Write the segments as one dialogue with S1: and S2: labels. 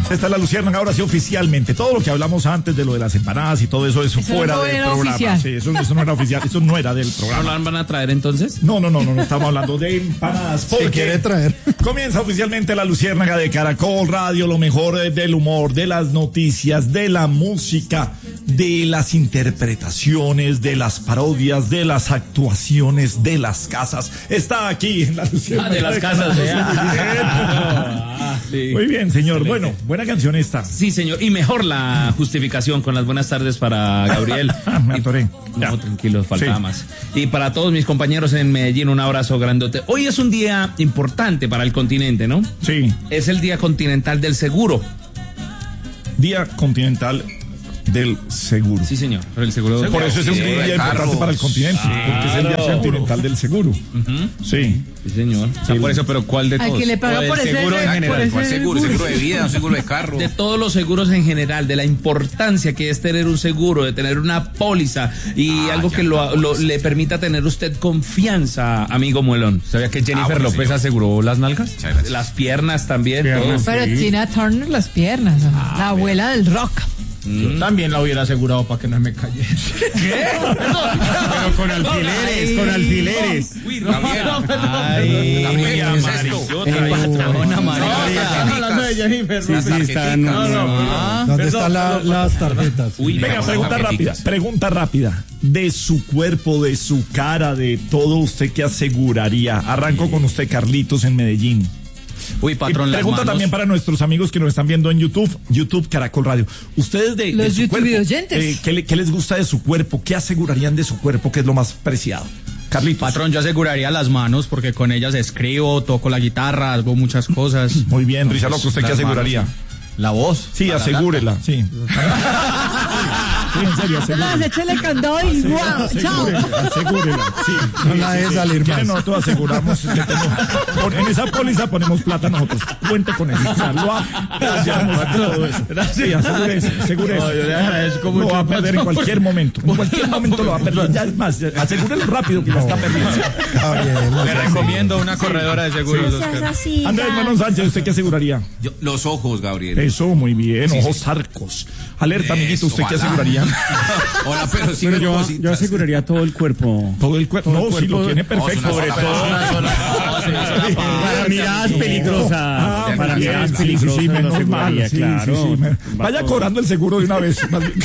S1: Esta es la Luciérnaga, ahora sí oficialmente. Todo lo que hablamos antes de lo de las empanadas y todo eso fuera
S2: no
S1: del
S2: era
S1: programa.
S2: oficial.
S1: Sí, eso no era oficial, eso no era del programa.
S3: ¿No la van a traer entonces?
S1: No, estamos hablando de empanadas.
S4: ¿Qué quiere traer?
S1: Comienza oficialmente la Luciérnaga de Caracol Radio, lo mejor del humor, de las noticias, de la música, de las interpretaciones, de las parodias, de las actuaciones, de las casas. Está aquí en la Luciérnaga.
S3: De las casas,
S1: sí. Muy bien, señor.
S3: Excelente.
S1: Bueno, buena canción esta.
S3: Sí, señor. Y mejor la justificación con las buenas tardes para Gabriel.
S1: Me atoré.
S3: No, tranquilo, faltaba
S1: Sí.
S3: más. Y para todos mis compañeros en Medellín, un abrazo grandote. Hoy es un día importante para el continente, ¿no?
S1: Sí.
S3: Es el Día Continental del Seguro.
S1: Día Continental del Seguro.
S3: Sí, señor. Pero el seguro.
S1: Por eso es un día importante para el continente, porque es el Día Continental del Seguro. Sí.
S3: Sí, señor. O sea, por eso, pero ¿cuál de todos?
S2: Al que le paga
S3: ¿O del
S2: por ese
S3: seguro en general?
S5: ¿Cuál seguro? ¿Seguro de vida? ¿Un seguro de carro?
S3: De todos los seguros en general, de la importancia que es tener un seguro, de tener una póliza y algo que le permita tener usted confianza, amigo Muelón.
S6: ¿Sabía que Jennifer
S5: bueno,
S6: López
S5: señor.
S6: aseguró las nalgas?
S5: Muchas gracias.
S3: Las piernas también, todo.
S2: Pero Tina Turner las piernas, la abuela del rock.
S7: Yo también la hubiera asegurado para que no me cayese.
S6: Pero con alfileres, con alfileres.
S3: Uy,
S5: Gabriel, ¿qué es esto?
S3: Patrona María.
S7: Estamos hablando de Jennifer.
S6: Sí, sí, están.
S4: ¿Dónde están las tarjetas?
S3: Uy,
S1: Venga,
S5: no,
S1: pregunta rápida. De su cuerpo, de su cara, de todo, ¿usted qué aseguraría? Arranco con usted, Carlitos, en Medellín.
S3: Uy, patrón,
S1: Y
S3: las
S1: pregunta
S3: manos.
S1: también para nuestros amigos que nos están viendo en YouTube Caracol Radio. Ustedes de
S2: Los
S1: su
S2: YouTube
S1: cuerpo,
S2: oyentes.
S1: ¿qué les gusta de su cuerpo? ¿Qué asegurarían de su cuerpo que es lo más preciado? Carlitos.
S7: Patrón, yo aseguraría las manos porque con ellas escribo, toco la guitarra, hago muchas cosas.
S1: Muy bien, Risa Loco, ¿usted qué
S7: Las
S1: aseguraría?
S7: La voz.
S1: Sí, asegúrela, sí. Sí, en serio, asegúrela.
S2: Échale candado y guau, chao.
S1: Asegúrela, sí.
S4: No la deje salir
S1: ¿Quieren?
S4: más.
S1: Nosotros aseguramos en esa póliza ponemos plata nosotros. Cuente con eso. O sea, lo apoyamos todo eso. Sí, asegure eso.
S7: Yo le agradezco mucho.
S1: Lo va a perder en cualquier momento. En cualquier momento lo va a perder. Ya es más, asegúrelo rápido que ya está perdiendo.
S7: Le recomiendo una corredora de seguros. Oscar.
S1: Andrés Manon Sánchez, ¿usted qué aseguraría?
S5: Los ojos, Gabriel.
S1: Eso, muy bien. Ojos sarcos. Alerta, amiguito, ¿usted qué
S5: ojalá.
S1: aseguraría?
S5: Hola, pero sí
S6: Pero
S5: me
S6: yo
S5: cositas.
S6: aseguraría todo el cuerpo.
S1: Todo el cuerpo. No, si lo tiene perfecto.
S5: Sobre todo.
S6: Para miradas peligrosas. Para
S1: muy
S6: miradas
S1: bien, sí,
S6: peligrosas lo
S1: menos mal,
S6: aseguraría,
S1: sí,
S6: claro.
S1: sí. Vaya cobrando el seguro de una vez. Más bien.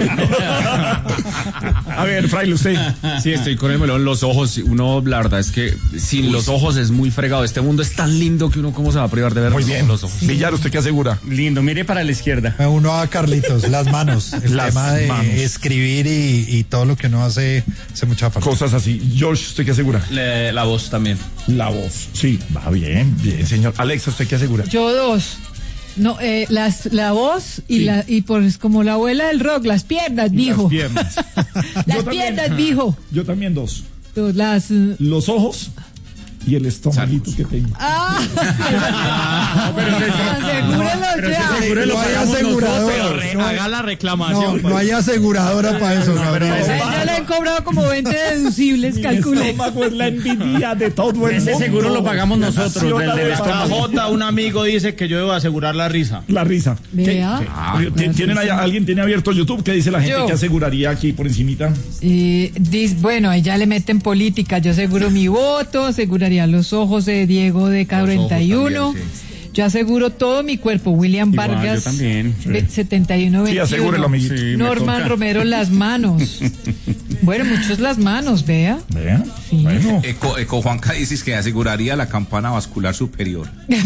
S1: A ver, Fraile, usted.
S6: Sí, estoy con el melón. Los ojos, uno, la verdad es que sin los ojos es muy fregado. Este mundo es tan lindo que uno, ¿cómo se va a privar de ver
S1: Muy bien.
S6: los ojos?
S1: Villar, ¿usted qué asegura?
S6: Lindo, mire para la izquierda.
S4: Uno a Carlitos, las manos. El
S1: Las
S4: tema de
S1: manos.
S4: escribir y todo lo que uno hace mucha falta.
S1: Cosas así. George, ¿usted qué asegura?
S3: La voz también.
S1: La voz. Sí, va bien, bien, señor. Alexa, ¿usted qué asegura?
S2: Yo dos. No, la voz y
S1: Sí.
S2: y pues como la abuela del rock, las piernas, mijo.
S1: Las piernas.
S2: Las
S1: Yo también.
S2: piernas, mijo.
S1: Yo también dos.
S2: Las
S1: Los ojos y el estomaguito que tengo.
S2: asegúrelo ya.
S4: No hay aseguradora.
S7: Haga la reclamación.
S4: No hay aseguradora para eso, Gabriel.
S2: Ya le han cobrado como 20 deducibles,
S1: Mi
S2: calcule.
S1: estómago es la envidia de todo el
S6: Ese
S1: mundo.
S6: seguro lo pagamos nosotros, del
S7: Acá
S6: estómago.
S7: J, un amigo dice que yo debo asegurar la risa.
S1: La risa.
S2: Vea.
S1: ¿Alguien tiene abierto YouTube? ¿Qué dice la gente
S2: Yo.
S1: que aseguraría aquí por encimita?
S2: Bueno, ahí ya le meten política. Yo aseguro mi voto, aseguraría los ojos de Diego de K41. Yo aseguro todo mi cuerpo. William
S6: Igual,
S2: Vargas,
S6: yo también.
S2: 7121.
S1: Sí, asegúrelo, amiguito.
S6: Sí, me
S2: Norman
S6: toca.
S2: Romero, las manos. Bueno, muchos las manos, vea.
S1: Vea.
S2: Sí.
S1: Bueno.
S5: Eco Juanca dices que aseguraría la campana vascular superior.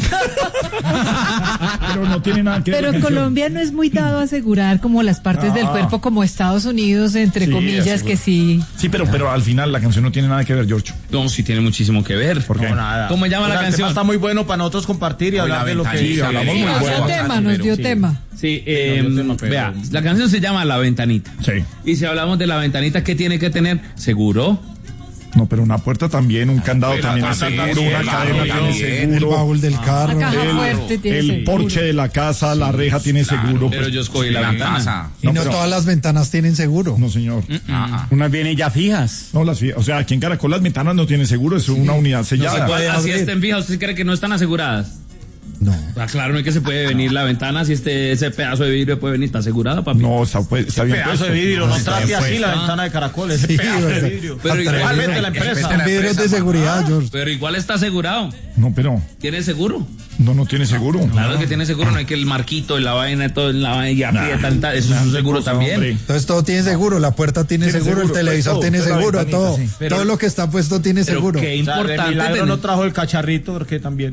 S1: Pero no tiene nada que ver.
S2: Pero
S1: con
S2: Colombia no es muy dado a asegurar como las partes del cuerpo como Estados Unidos, entre
S1: Sí,
S2: comillas,
S1: asegura.
S2: que sí.
S1: Sí, pero al final la canción no tiene nada que ver, George.
S3: No, sí tiene muchísimo que ver.
S1: ¿Por qué?
S7: No, nada.
S3: ¿Cómo llama la
S7: El tema
S3: canción?
S7: está muy bueno para nosotros compartir y hablar de lo que
S5: ventanilla,
S1: hablamos
S2: Sí,
S1: muy
S2: nos
S1: bueno.
S2: dio tema, nos dio tema.
S3: Sí,
S7: pero-
S3: vea, la canción se llama La Ventanita.
S1: Sí.
S3: Y si hablamos de la ventanita, ¿qué tiene que tener? Seguro.
S1: No, pero una puerta también, un candado
S5: Pero
S1: también es
S5: también,
S1: seguro, una
S5: claro,
S1: cadena
S5: también.
S1: tiene
S4: El
S1: seguro.
S4: baúl del carro.
S2: La caja fuerte tiene
S1: El
S2: seguro.
S1: porche de la casa, la reja tiene seguro.
S3: Pero
S1: pues.
S3: yo escogí la
S5: La
S3: ventana.
S5: casa.
S4: Y no
S1: pero-
S4: todas las ventanas tienen seguro.
S1: No, señor.
S6: Unas vienen ya fijas.
S1: No, o sea, aquí en Caracol las ventanas no tienen seguro, es una unidad sellada.
S3: Así estén fijas, ¿usted cree que no están aseguradas?
S4: No.
S3: Claro, no es que se puede venir la ventana si ese pedazo de vidrio puede venir, está asegurada, papi.
S1: No, está bien.
S8: Pedazo de vidrio, no trate así la ventana de Caracol, ese pedazo de vidrio.
S3: Pero
S8: igualmente la empresa.
S4: Vidrios de seguridad, George.
S3: Pero igual está asegurado.
S1: No, pero
S3: ¿Tiene seguro?
S1: no tiene seguro.
S3: Claro que tiene seguro, no hay que el marquito, la vaina, todo en la vaina y aprietan, eso es un seguro también.
S1: Hombre.
S4: Entonces todo tiene seguro, la puerta tiene seguro, el televisor
S1: todo,
S4: tiene
S1: la
S4: seguro,
S1: ventanita,
S4: todo.
S1: sí.
S3: Pero-
S4: Todo lo que está puesto tiene
S3: Pero
S4: seguro.
S3: qué
S8: De
S3: importante
S8: milagro no trajo el cacharrito porque también.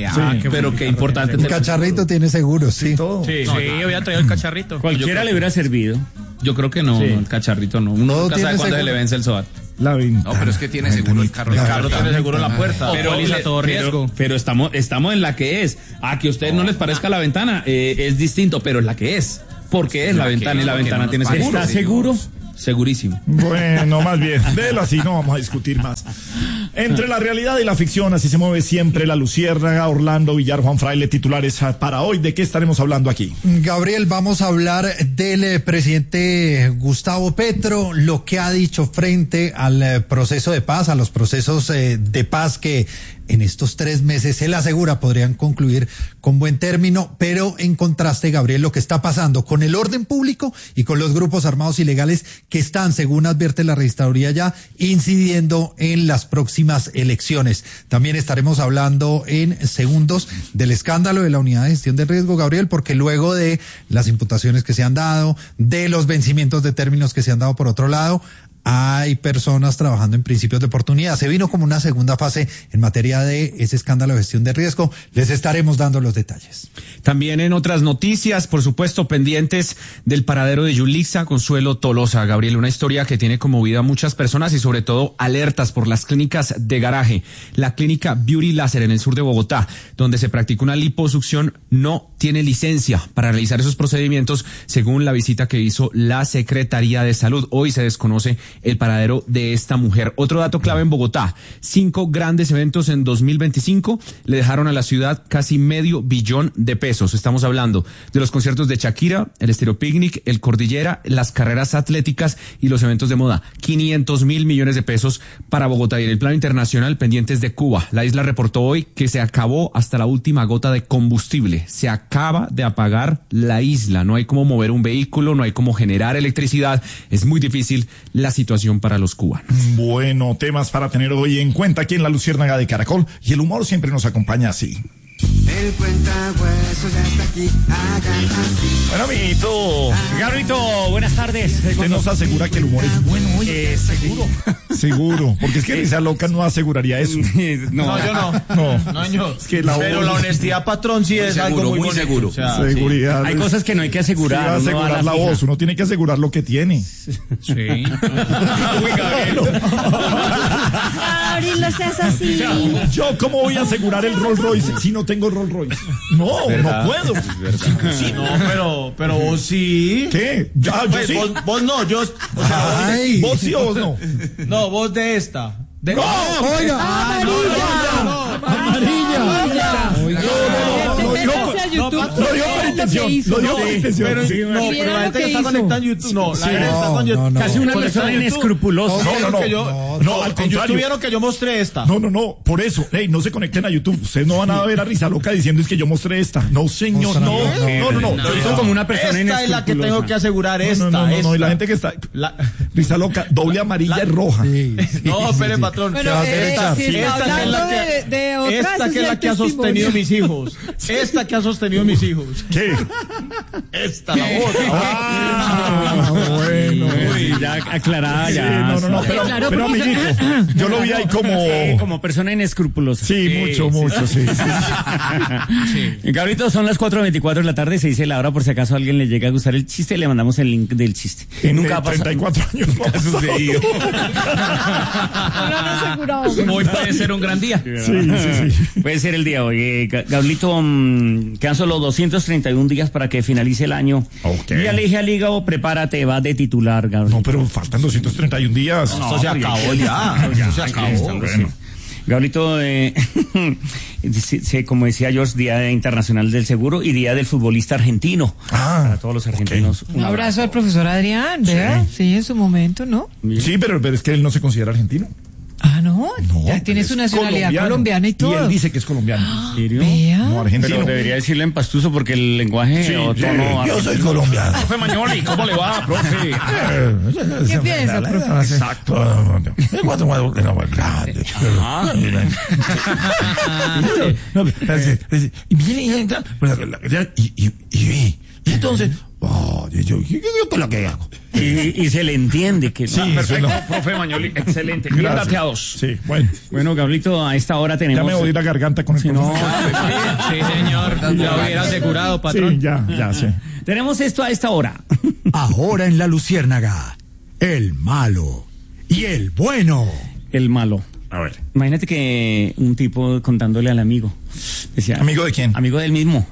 S3: pero qué importante
S4: Un cacharrito tiene seguro, sí.
S1: Todo.
S8: Sí, había traído el cacharrito.
S6: Cualquiera le hubiera servido.
S3: Yo creo que no, el cacharrito no. Uno
S4: Todo
S3: nunca
S4: tiene
S3: sabe cuándo se
S4: seguro.
S3: le vence el SOAT.
S1: La ventana.
S5: No, pero es que tiene seguro el carro.
S8: El carro tiene seguro en la puerta.
S3: Póliza todo riesgo. Pero estamos en la que es. A que a ustedes no les parezca la ventana, es distinto, pero es la que es. Porque es la ventana y la ventana tiene seguro.
S5: ¿Está
S3: seguro? Segurísimo.
S1: Bueno, más bien, déjelo así, no vamos a discutir más. Entre la realidad y la ficción, así se mueve siempre la Luciérnaga. Orlando Villar, Juan Fraile, titulares para hoy. ¿De qué estaremos hablando aquí?
S4: Gabriel, vamos a hablar del presidente Gustavo Petro, lo que ha dicho frente al proceso de paz, a los procesos de paz que en estos 3 meses, él asegura, podrían concluir con buen término, pero en contraste, Gabriel, lo que está pasando con el orden público y con los grupos armados ilegales que están, según advierte la registraduría ya, incidiendo en las próximas elecciones. También estaremos hablando en segundos del escándalo de la unidad de gestión de riesgo, Gabriel, porque luego de las imputaciones que se han dado, de los vencimientos de términos que se han dado por otro lado, hay personas trabajando en principios de oportunidad. Se vino como una segunda fase en materia de ese escándalo de gestión de riesgo. Les estaremos dando los detalles.
S6: También en otras noticias, por supuesto, pendientes del paradero de Yulisa Consuelo Tolosa. Gabriel, una historia que tiene conmovida a muchas personas y sobre todo alertas por las clínicas de garaje. La clínica Beauty Láser en el sur de Bogotá, donde se practica una liposucción, no tiene licencia para realizar esos procedimientos, según la visita que hizo la Secretaría de Salud. Hoy se desconoce el paradero de esta mujer. Otro dato clave en Bogotá: 5 grandes eventos en 2025 le dejaron a la ciudad casi $500 millones de pesos. Estamos hablando de los conciertos de Shakira, el Estéreo Picnic, el Cordillera, las carreras atléticas y los eventos de moda. 500.000 millones de pesos para Bogotá. Y en el plano internacional, pendientes de Cuba. La isla reportó hoy que se acabó hasta la última gota de combustible. Se acaba de apagar la isla. No hay cómo mover un vehículo, no hay cómo generar electricidad. Es muy difícil la situación para los cubanos.
S1: Bueno, temas para tener hoy en cuenta aquí en la Luciérnaga de Caracol, y el humor siempre nos acompaña así.
S9: El cuentahuesos ya está aquí, hagan así.
S1: Bueno, amiguito.
S10: Gabrielito, buenas tardes.
S1: Usted nos asegura que el humor es bueno hoy.
S10: Seguro.
S1: Seguro, porque es que Risa Loca no aseguraría eso.
S8: No, yo no.
S1: No,
S8: yo.
S1: es que la
S8: Pero
S1: voz-
S8: la honestidad, patrón, sí es algo muy bonito.
S5: seguro.
S8: O sea,
S1: Seguridad.
S10: Hay cosas que no hay que asegurar.
S1: Sí, va a
S10: uno
S1: asegurar
S10: a
S1: la
S10: fija.
S1: voz, uno tiene que asegurar lo que tiene.
S8: sí.
S3: Uy, Gabriel.
S11: Gabriel, no seas así.
S1: Yo, ¿cómo voy a asegurar el Rolls Royce si no tengo Rolls Royce? No, no puedo. Sí,
S8: No, pero vos sí.
S1: ¿Qué? Yo
S8: Pues,
S1: sí.
S8: vos no, yo. O sea,
S4: Ay.
S1: ¿Vos sí o vos no?
S8: no, vos de esta.
S1: ¡No!
S4: Oiga,
S2: Métanse a YouTube.
S1: Lo digo por intención. Lo digo por intención.
S8: Pero,
S1: Sí.
S8: no, pero la gente que está conectada en YouTube. No, la gente que está con YouTube.
S4: no.
S10: Casi una persona inescrupulosa.
S1: No, al
S8: En
S1: contrario.
S8: YouTube vieron que yo mostré esta.
S1: No, por eso, no se conecten a YouTube. Ustedes no van a ver a Risa Loca diciendo es que yo mostré esta. No, señor, no.
S10: Lo hizo como una persona
S8: Esta es la que
S10: inescrupulosa.
S8: tengo que asegurar, esta.
S1: No, y la gente que está. Risa Loca, doble amarilla y roja.
S8: No, espere, patrón.
S2: Bueno,
S8: esta,
S2: si
S8: esta
S2: está
S8: que es
S2: hablando
S8: la que,
S2: de otras,
S8: esta que es la que ha sostenido mis hijos. Esta que ha sostenido mis hijos.
S1: ¿Qué?
S8: Esta, la otra.
S1: Ah, bueno.
S10: Uy, ya aclarada,
S1: Sí,
S10: ya.
S1: no,
S2: Claro,
S1: pero
S2: porque-
S1: amiguito, yo lo vi ahí como.
S10: Como persona inescrupulosa.
S1: Sí, mucho, sí.
S10: Gabrielito, son las 4:24 de la tarde, se dice la hora por si acaso a alguien le llega a gustar el chiste, le mandamos el link del chiste.
S1: Nunca ha pasado. 34 años no ha sucedido.
S2: No lo han asegurado.
S3: Hoy puede ser un gran día.
S1: Sí.
S10: Puede ser el día de hoy. Gabrielito, quedan solo 231 días para que finalice el año.
S1: Ok.
S10: Y ya le dije al hígado, prepárate, vas de titular, Gabriel.
S1: No, pero faltan 231 días.
S8: Esto se acabó ya. Esto se acabó.
S1: Bueno.
S10: Gabrielito, como decía George, Día Internacional del Seguro y Día del Futbolista Argentino. Para todos los argentinos.
S2: Un abrazo al profesor Adrián, ¿verdad? Sí, en su momento, ¿no?
S1: Sí, pero es que él no se considera argentino.
S2: Ah, no. No, ya tiene su nacionalidad colombiana y todo.
S1: Y él dice que es colombiano.
S10: ¿En serio?
S2: Vea.
S1: No, argentino.
S10: Pero debería decirle en pastuso porque el lenguaje o tono...
S1: Yo soy colombiano.
S3: Profe Mañoli, ¿cómo le va, profe?
S2: ¿Qué piensa, profe?
S1: Exacto. El guato es grande. Y entonces, yo qué es lo que hago.
S10: Y se le entiende que...
S1: Sí,
S3: Perfecto,
S1: eso no.
S3: profe Mañoli, excelente. Bien
S1: Gracias.
S3: dateados.
S1: Sí, bueno.
S10: Bueno, Gablito, a esta hora
S1: Ya
S10: tenemos...
S1: me voy la garganta con el profesor.
S7: Sí, señor. Lo hubiera asegurado, patrón.
S1: Sí, ya sé.
S10: Tenemos esto a esta hora.
S12: Ahora en La Luciérnaga, el malo y el bueno.
S10: El malo.
S1: A ver.
S10: Imagínate que un tipo contándole al amigo. Decía,
S1: ¿Amigo de quién?
S10: Amigo del mismo.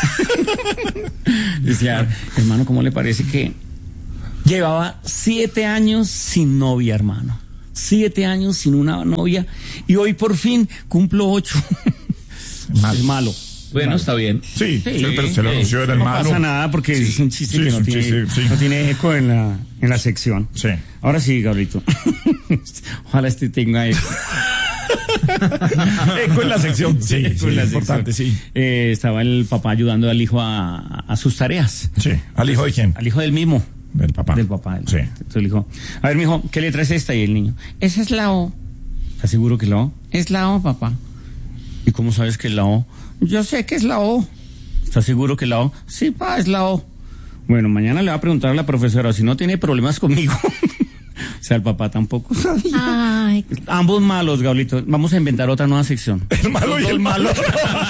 S10: Decía, hermano, ¿cómo le parece que llevaba 7 años sin novia, hermano? 7 años sin una novia y hoy por fin cumplo 8. Es malo.
S3: Bueno, está bien.
S1: Sí, pero se lo anunció, era el
S10: No
S1: malo.
S10: pasa nada porque es un chiste
S1: Sí,
S10: que
S1: es
S10: no
S1: un
S10: tiene,
S1: chiste, sí.
S10: no tiene eco en la sección.
S1: Sí.
S10: Ahora sí, Gabrielito. Ojalá este tenga eco.
S1: Eco en la sección. Sí,
S10: Eco en la
S1: importante,
S10: sección.
S1: sí.
S10: Estaba el papá ayudando al hijo a sus tareas.
S1: Sí. ¿Al hijo de quién?
S10: Al hijo del mismo.
S1: Del papá.
S10: Del papá.
S1: Sí.
S10: Entonces le dijo, a ver, mijo, ¿qué letra es esta? Y el niño, esa es la O. ¿Estás seguro que es la O? Es la O, papá. ¿Y cómo sabes que es la O? Yo sé que es la O. ¿Estás seguro que es la O? Sí, pa, es la O. Bueno, mañana le va a preguntar a la profesora si no tiene problemas conmigo. O sea, el papá tampoco sabía.
S11: Ay,
S10: Ambos malos, Gablito. Vamos a inventar otra nueva sección.
S1: El malo y el malo.